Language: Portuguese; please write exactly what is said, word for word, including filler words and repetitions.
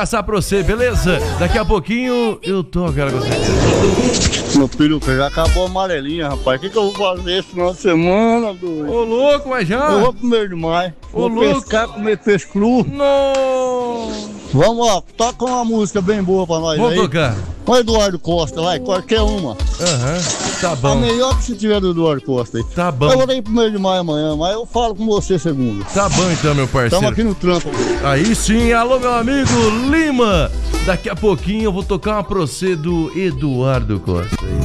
caçar pra você, beleza? Daqui a pouquinho eu toco ela com certeza. Meu peruca, já acabou a amarelinha, rapaz. O que, que eu vou fazer esse final de semana, doido? Ô, louco, mas já? Eu vou comer demais. Ô, vou louco. pescar, comer peixe cru. Não! Vamos lá, toca uma música bem boa pra nós. Vamos aí. tocar. O Eduardo Costa, vai, qualquer uma. Aham, tá A bom. melhor que se tiver do Eduardo Costa aí. Tá bom. Eu vou ter primeiro de maio amanhã, mas eu falo com você segundo. Tá bom então, meu Estamos parceiro. aqui no trampo. Aí sim, alô meu amigo Lima. Daqui a pouquinho eu vou tocar uma pra você do Eduardo Costa.